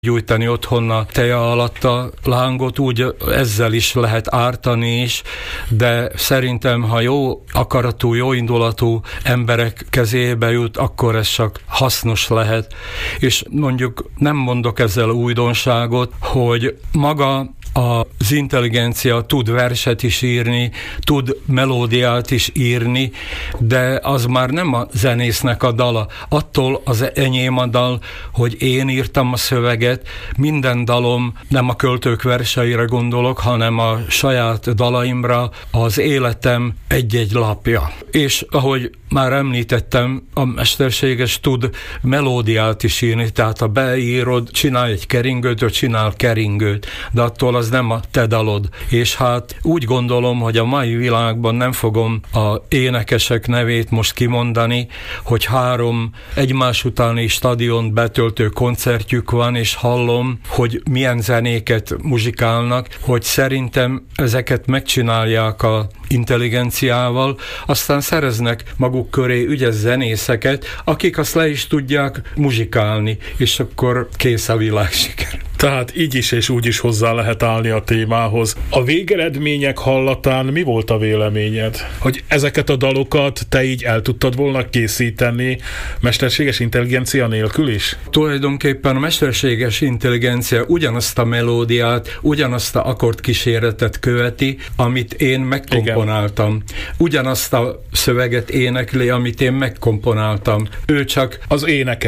gyújtani otthon a teja alatt a lángot, úgy ezzel is lehet ártani is, de szerintem, ha jó akaratú, jó indulatú emberek kezébe jut, akkor ez csak hasznos lehet. És mondjuk nem mondok ezzel újdonságot, hogy maga az intelligencia tud verset is írni, tud melódiát is írni, de az már nem a zenésznek a dala. Attól az enyém a dal, hogy én írtam a szöveget, minden dalom, nem a költők verseire gondolok, hanem a saját dalaimra, az életem egy-egy lapja. És ahogy már említettem, a mesterséges tud melódiát is írni, tehát ha beírod, csinálj egy keringőt, ő csinál keringőt, de attól az nem a te dalod. És hát úgy gondolom, hogy a mai világban nem fogom a énekesek nevét most kimondani, hogy 3 egymás utáni stadiont betöltő koncertjük van, és hallom, hogy milyen zenéket muzsikálnak, hogy szerintem ezeket megcsinálják a intelligenciával, aztán szereznek maguk köré ügyes zenészeket, akik azt le is tudják muzsikálni, és akkor kész a világsiker. Tehát így is és úgy is hozzá lehet állni a témához. A végeredmények hallatán mi volt a véleményed? Hogy ezeket a dalokat te így el tudtad volna készíteni mesterséges intelligencia nélkül is? Tulajdonképpen a mesterséges intelligencia ugyanazt a melódiát, ugyanazt a akkordkíséretet követi, amit én megkomponáltam. Ugyanazt a szöveget énekli, amit én megkomponáltam. Ő csak az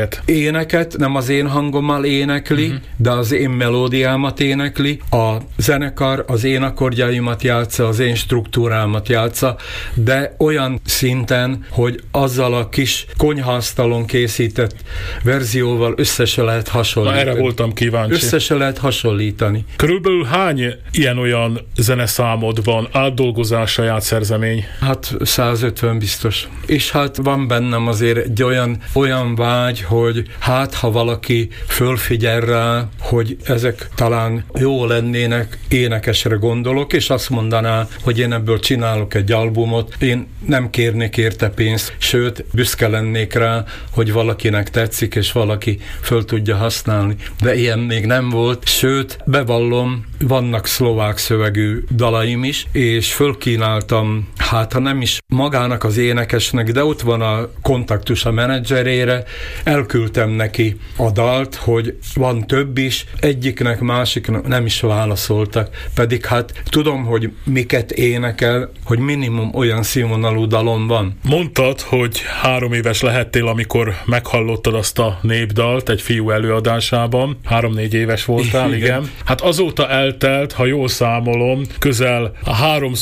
éneket, nem az én hangommal énekli, de az én melódiámat énekli, a zenekar az én akkordjaimat játsza, az én struktúrámat játsza, de olyan szinten, hogy azzal a kis konyhaasztalon készített verzióval össze se lehet hasonlítani. Na, erre voltam kíváncsi. Össze se lehet hasonlítani. Körülbelül hány ilyen-olyan zeneszámod van, átdolgozás, saját szerzemény? Hát 150 biztos. És hát van bennem azért egy olyan vágy, hogy hát ha valaki fölfigyel rá, hogy ezek talán jó lennének, énekesre gondolok, és azt mondaná, hogy én ebből csinálok egy albumot, én nem kérnék érte pénzt, sőt, büszke lennék rá, hogy valakinek tetszik, és valaki föl tudja használni. De ilyen még nem volt, sőt, bevallom, vannak szlovák szövegű dalaim is, és fölkínáltam, hát ha nem is magának az énekesnek, de ott van a kontaktus a menedzserére, elküldtem neki a dalt, hogy van több is, egyiknek, másiknak nem is válaszoltak, pedig hát tudom, hogy miket énekel, hogy minimum olyan színvonalú dalom van. Mondtad, hogy 3 éves lehettél, amikor meghallottad azt a népdalt egy fiú előadásában. 3-4 éves voltál, igen. Hát azóta eltelt, ha jól számolom, közel a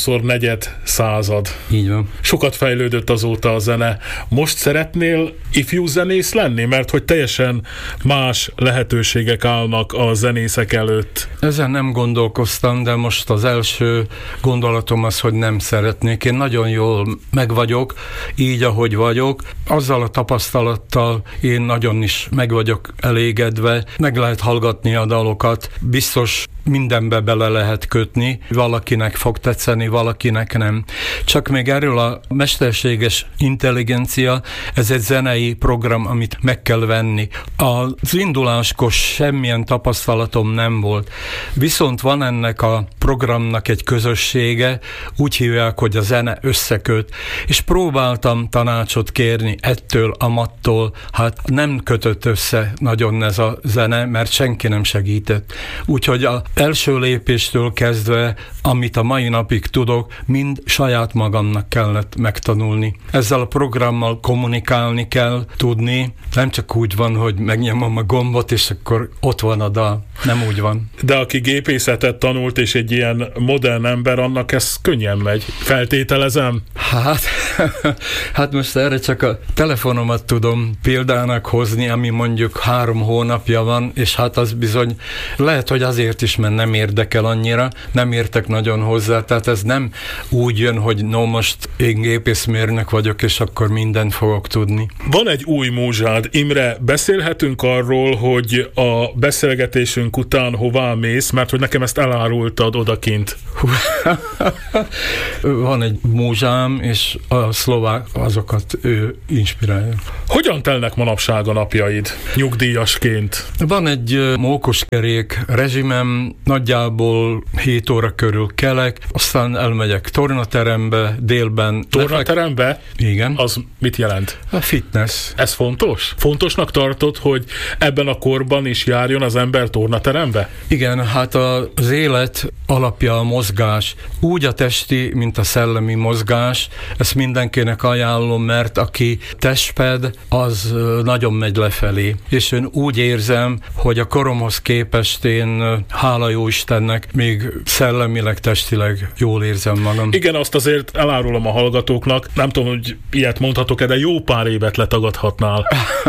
3x4 század. Így van. Sokat fejlődött azóta a zene. Most szeretnél ifjú zenész lenni? Mert hogy teljesen más lehetőségek állnak a zenészek előtt. Ezen nem gondolkoztam, de most az első gondolatom az, hogy nem szeretnék. Én nagyon jól meg vagyok, így, ahogy vagyok. Azzal a tapasztalattal én nagyon is meg vagyok elégedve. Meg lehet hallgatni a dalokat. Biztos mindenbe bele lehet kötni. Valakinek fog tetszeni, valakinek nem. Csak még erről a mesterséges intelligencia, ez egy zenei program, amit meg kell venni. Az induláskor semmilyen tapasztalatom nem volt. Viszont van ennek a programnak egy közössége, úgy hívják, hogy a zene összeköt, és próbáltam tanácsot kérni ettől, amattól, hát nem kötött össze nagyon ez a zene, mert senki nem segített. Úgyhogy az első lépéstől kezdve, amit a mai napig tudok, mind saját magamnak kellett megtanulni. Ezzel a programmal kommunikálni kell tudni, nem csak úgy van, hogy megnyomom a gombot, és akkor ott van a dal. Nem úgy van. De aki gépészetet tanult, és egy ilyen modern ember, annak ez könnyen megy. Feltételezem? Hát most erre csak a telefonomat tudom példának hozni, ami mondjuk 3 hónapja van, és hát az bizony lehet, hogy azért is mert nem érdekel annyira, nem értek nagyon hozzá, tehát ez nem úgy jön, hogy no, most én gépészmérnök vagyok, és akkor mindent fogok tudni. Van egy új múzsád. Imre, beszélhetünk arról, hogy a beszélgetésünk után hová mész, mert hogy nekem ezt elárultad odakint. Van egy múzsám, és a szlovák azokat ő inspirálja. Hogyan telnek manapság a napjaid nyugdíjasként? Van egy mókuskerék rezsimem, nagyjából 7 óra körül kelek, aztán elmegyek tornaterembe, délben... Tornaterembe? Igen. Az mit jelent? A fitness. Ez fontos? Fontosnak tartod, hogy ebben a korban is járjon az ember tornaterembe? Igen, hát az élet alapja a mozgás. Úgy a testi, mint a szellemi mozgás. Ezt mindenkinek ajánlom, mert aki testped, az nagyon megy lefelé. És én úgy érzem, hogy a koromhoz képest én, hála jó Istennek, még szellemileg, testileg jól érzem magam. Igen, azt azért elárulom a hallgatóknak. Nem tudom, hogy ilyet mondhatok-e, de jó pár évet letagadhatnál.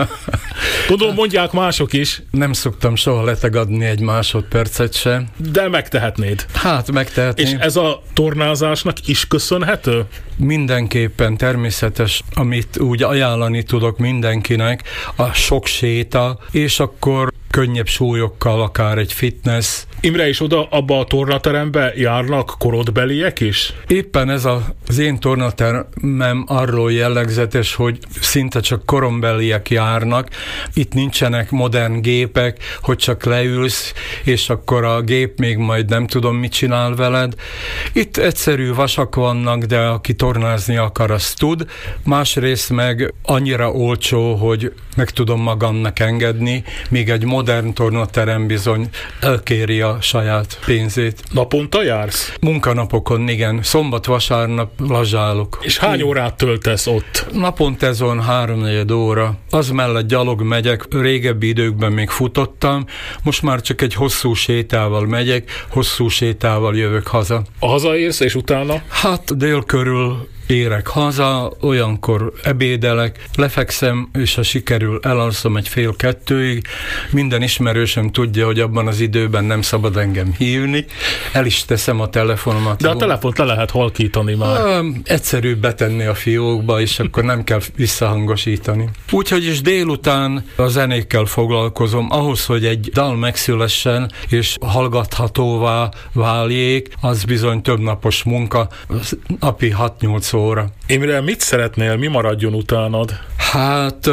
Gondolom, mondják mások is. Nem szoktam soha letagadni egy másodpercet se. De megtehetnéd. Hát, megtehetném. És ez a tornázásnak is köszönhető? Mindenképpen természetes, amit úgy ajánlani tudok mindenkinek, a sok séta, és akkor könnyebb súlyokkal, akár egy fitness. Imre, és oda abba a tornaterembe járnak korodbeliek is? Éppen ez az én tornateremem arról jellegzetes, hogy szinte csak korombeliek járnak. Itt nincsenek modern gépek, hogy csak leülsz, és akkor a gép még majd nem tudom, mit csinál veled. Itt egyszerű vasak vannak, de aki tornázni akar, azt tud. Másrészt meg annyira olcsó, hogy meg tudom magamnak engedni, míg egy modern tornaterem bizony elkéri a saját pénzét. Naponta jársz? Munkanapokon, igen. Szombat-vasárnap lazsálok. És hány órát töltesz ott? Napontezon 3-4 óra. Az mellett gyalog megyek, régebbi időkben még futottam, most már csak egy hosszú sétával megyek, hosszú sétával jövök haza. A hazaérsz, és utána? Hát dél körül érek haza, olyankor ebédelek, lefekszem, és ha sikerül, elalszom 1:30-2-ig. Minden ismerősöm tudja, hogy abban az időben nem szabad engem hívni. El is teszem a telefonomat. De a telefont le lehet halkítani már. Egyszerűbb betenni a fiókba, és akkor nem kell visszahangosítani. Úgyhogy is délután a zenékkel foglalkozom. Ahhoz, hogy egy dal megszülessen, és hallgathatóvá váljék, az bizony több napos munka, napi 6-8 óra. Imre, mit szeretnél, mi maradjon utánad? Hát...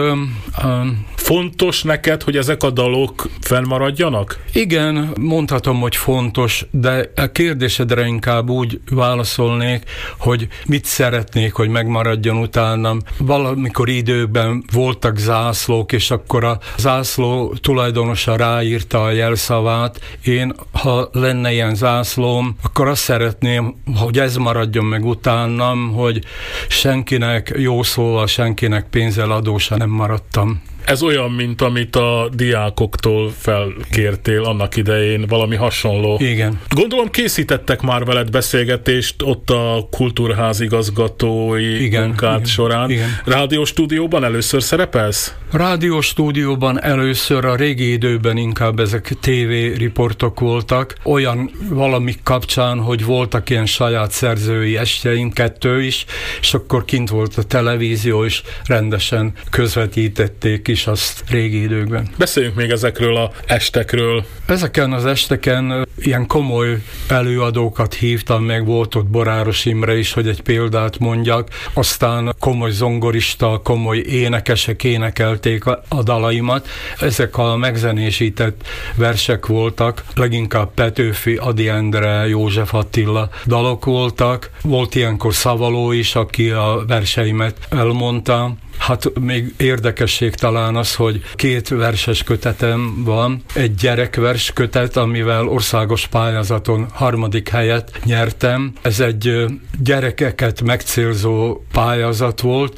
Fontos neked, hogy ezek a dalok fennmaradjanak? Igen, mondhatom, hogy fontos, de a kérdésedre inkább úgy válaszolnék, hogy mit szeretnék, hogy megmaradjon utánam. Valamikor időben voltak zászlók, és akkor a zászló tulajdonosa ráírta a jelszavát. Én, ha lenne ilyen zászlóm, akkor azt szeretném, hogy ez maradjon meg utánam, hogy senkinek jó szóval, senkinek pénzzel adósa nem maradtam. Ez olyan, mint amit a diákoktól felkértél annak idején, valami hasonló. Igen. Gondolom, készítettek már veled beszélgetést ott a kultúrház igazgatói munkád során. Igen. Rádióstúdióban először szerepelsz? Rádióstúdióban először, a régi időben inkább ezek tévériportok voltak. Olyan valamik kapcsán, hogy voltak ilyen saját szerzői estjeink, 2 is, és akkor kint volt a televízió, és rendesen közvetítették is azt régi időkben. Beszéljünk még ezekről az estekről. Ezeken az esteken ilyen komoly előadókat hívtam meg, volt ott Boráros Imre is, hogy egy példát mondjak, aztán komoly zongorista, komoly énekesek énekelték a dalaimat. Ezek a megzenésített versek voltak, leginkább Petőfi, Ady Endre, József Attila dalok voltak. Volt ilyenkor Szavaló is, aki a verseimet elmondta. Hát még érdekesség talán az, hogy 2 verses kötetem van. Egy gyerekvers kötet, amivel országos pályázaton 3. helyet nyertem. Ez egy gyerekeket megcélzó pályázat volt,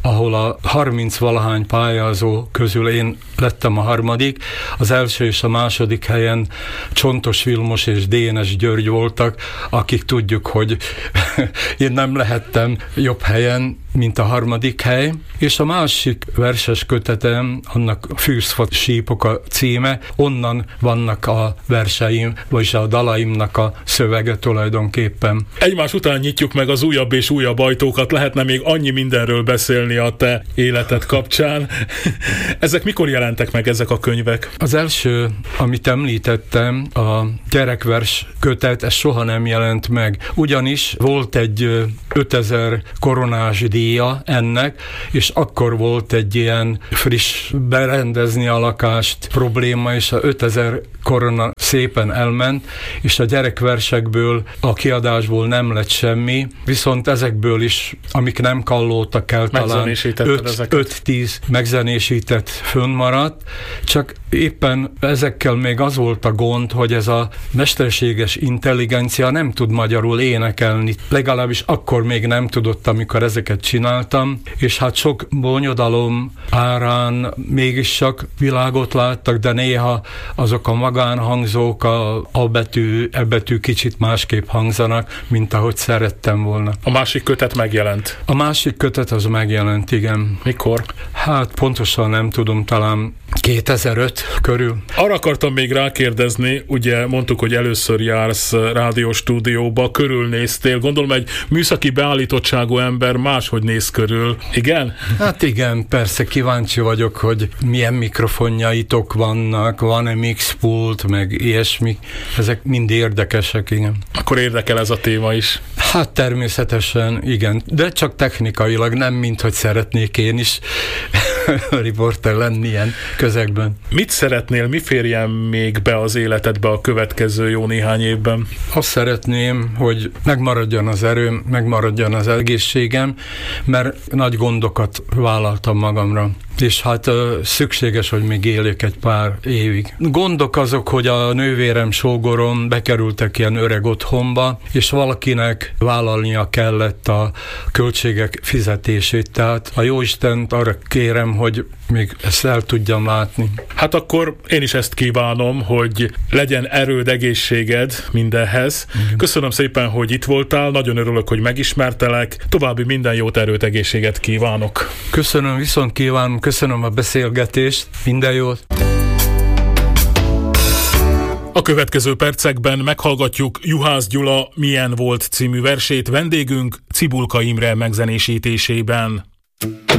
ahol a 30-valahány pályázó közül én lettem a harmadik. Az első és a második helyen Csontos Vilmos és Dénes György voltak, akik tudjuk, hogy én nem lehettem jobb helyen, mint a harmadik hely, és a másik verses kötetem, annak Fűszfa sípok a címe, onnan vannak a verseim, vagyis a dalaimnak a szövege tulajdonképpen. Egymás után nyitjuk meg az újabb és újabb ajtókat, lehetne még annyi mindenről beszélni a te életed kapcsán. Ezek mikor jelentek meg, ezek a könyvek? Az első, amit említettem, a gyerekvers kötet, ez soha nem jelent meg. Ugyanis volt egy 5000 koronás díja ennek, és akkor volt egy ilyen friss berendezni a lakást probléma, és a 5000 korona szépen elment, és a gyerekversekből, a kiadásból nem lett semmi, viszont ezekből is, amik nem kallódtak el, talán 5-10 megzenésített fönnmaradt, csak éppen ezekkel még az volt a gond, hogy ez a mesterséges intelligencia nem tud magyarul énekelni, legalábbis akkor még nem tudott, amikor ezeket csináltam, és hát sok bonyodalom árán mégis csak világot láttak, de néha azok a magánhangzók, a betű, e betű kicsit másképp hangzanak, mint ahogy szerettem volna. A másik kötet megjelent? A másik kötet az megjelent, igen. Mikor? Hát pontosan nem tudom, talán 2005 körül. Arra akartam még rákérdezni, ugye mondtuk, hogy először jársz rádióstúdióba, körülnéztél, gondolom egy műszaki beállítottságú ember máshogy néz körül, igen? Hát igen, persze kíváncsi vagyok, hogy milyen mikrofonjaitok vannak, van-e mixpult, meg ilyesmi, ezek mind érdekesek, igen. Akkor érdekel ez a téma is? Hát természetesen, igen, de csak technikailag, nem mint hogy szeretnék én is riporter lenni ilyen közegben. Mit szeretnél, mi férjen még be az életedbe a következő jó néhány évben? Azt szeretném, hogy megmaradjon az erőm, megmaradjon az egészségem, mert nagy gondokat vállaltam magamra. És hát szükséges, hogy még éljek egy pár évig. Gondok azok, hogy a nővérem, sógorom bekerültek ilyen öreg otthonba, és valakinek vállalnia kellett a költségek fizetését. Tehát a Jóistent arra kérem, hogy még ezt el tudjam látni. Hát akkor én is ezt kívánom, hogy legyen erőd, egészséged mindenhez. Igen. Köszönöm szépen, hogy itt voltál, nagyon örülök, hogy megismertelek. További minden jót, erőt, egészséget kívánok. Köszönöm, viszont kívánom, köszönöm a beszélgetést, minden jót. A következő percekben meghallgatjuk Juhász Gyula Milyen volt című versét, vendégünk Cibulka Imre megzenésítésében.